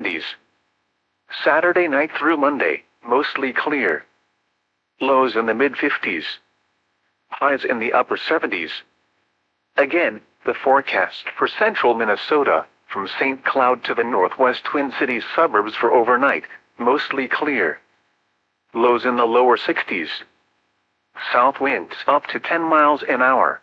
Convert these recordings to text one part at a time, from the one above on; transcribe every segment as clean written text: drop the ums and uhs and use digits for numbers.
70s. Saturday night through Monday, mostly clear. Lows in the mid-50s. Highs in the upper 70s. Again, the forecast for central Minnesota, from St. Cloud to the northwest Twin Cities suburbs for overnight, mostly clear. Lows in the lower 60s. South winds up to 10 miles an hour.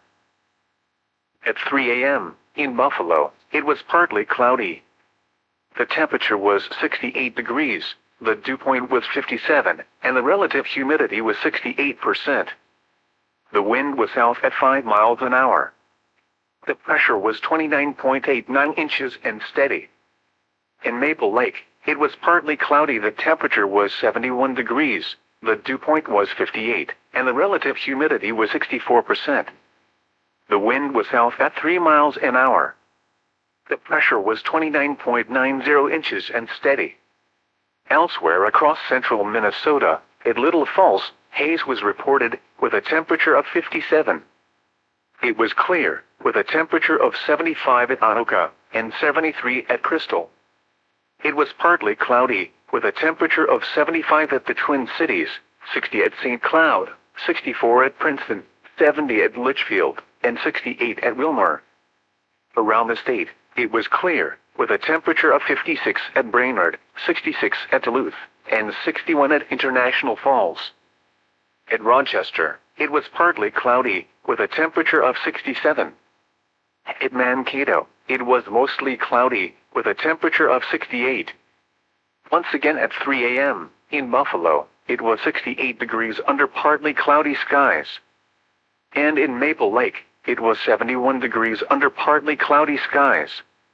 At 3 a.m., in Buffalo, it was partly cloudy. The temperature was 68 degrees, the dew point was 57, and the relative humidity was 68%. The wind was south at 5 miles an hour. The pressure was 29.89 inches and steady. In Maple Lake, it was partly cloudy. The temperature was 71 degrees, the dew point was 58, and the relative humidity was 64%. The wind was south at 3 miles an hour. The pressure was 29.90 inches and steady. Elsewhere across central Minnesota, at Little Falls, haze was reported, with a temperature of 57. It was clear, with a temperature of 75 at Anoka, and 73 at Crystal. It was partly cloudy, with a temperature of 75 at the Twin Cities, 60 at St. Cloud, 64 at Princeton, 70 at Litchfield, and 68 at Wilmer. Around the state, it was clear, with a temperature of 56 at Brainerd, 66 at Duluth, and 61 at International Falls. At Rochester, it was partly cloudy, with a temperature of 67. At Mankato, it was mostly cloudy, with a temperature of 68. Once again at 3 a.m., in Buffalo, it was 68 degrees under partly cloudy skies. And in Maple Lake, it was 71 degrees under partly cloudy skies.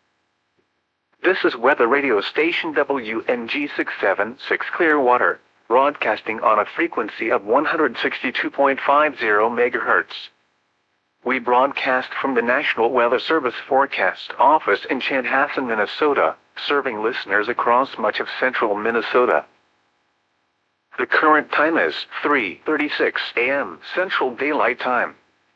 This is weather radio station WNG 676 Clearwater, broadcasting on a frequency of 162.50 MHz. We broadcast from the National Weather Service Forecast Office in Chanhassen, Minnesota, serving listeners across much of central Minnesota. The current time is 3:36 a.m. Central Daylight Time.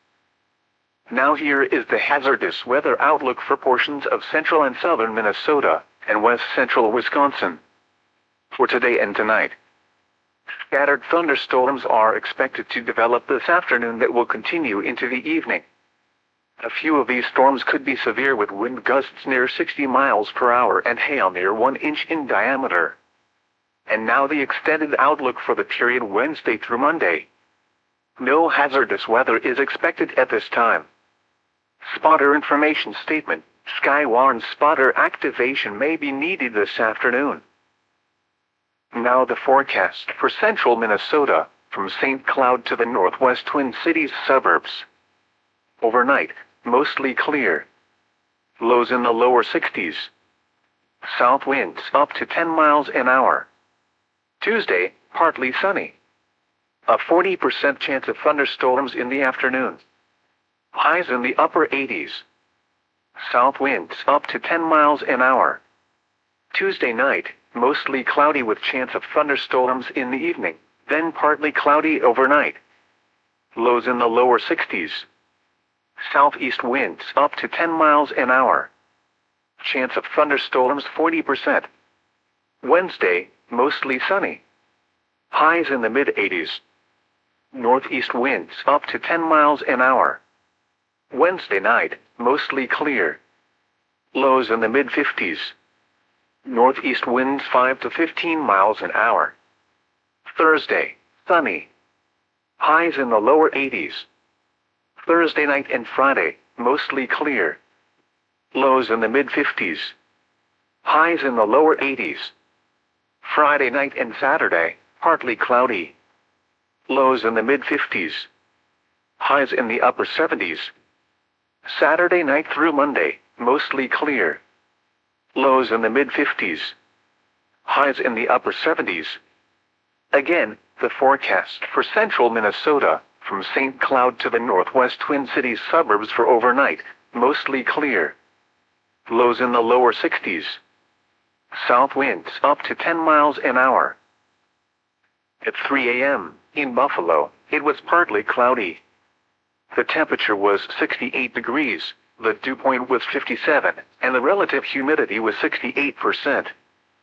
Now here is the hazardous weather outlook for portions of central and southern Minnesota, and west central Wisconsin. For today and tonight, scattered thunderstorms are expected to develop this afternoon that will continue into the evening. A few of these storms could be severe, with wind gusts near 60 miles per hour and hail near 1 inch in diameter. And now the extended outlook for the period Wednesday through Monday. No hazardous weather is expected at this time. Spotter information statement: Skywarn spotter activation may be needed this afternoon. Now the forecast for central Minnesota, from St. Cloud to the northwest Twin Cities suburbs. Overnight, mostly clear. Lows in the lower 60s. South winds up to 10 miles an hour. Tuesday, partly sunny. A 40% chance of thunderstorms in the afternoon. Highs in the upper 80s. South winds up to 10 miles an hour. Tuesday night, mostly cloudy with chance of thunderstorms in the evening, then partly cloudy overnight. Lows in the lower 60s. Southeast winds up to 10 miles an hour. Chance of thunderstorms 40%. Wednesday, mostly sunny. Highs in the mid-80s. Northeast winds up to 10 miles an hour. Wednesday night, mostly clear. Lows in the mid-50s. Northeast winds 5 to 15 miles an hour. Thursday, sunny. Highs in the lower 80s. Thursday night and Friday, mostly clear. Lows in the mid-50s. Highs in the lower 80s. Friday night and Saturday, partly cloudy. Lows in the mid-50s. Highs in the upper 70s. Saturday night through Monday, mostly clear. Lows in the mid-50s. Highs in the upper 70s. Again, the forecast for central Minnesota, from St. Cloud to the northwest Twin Cities suburbs for overnight, mostly clear. Lows in the lower 60s. South winds up to 10 miles an hour. At 3 a.m., in Buffalo, it was partly cloudy. The temperature was 68 degrees, the dew point was 57, and the relative humidity was 68%.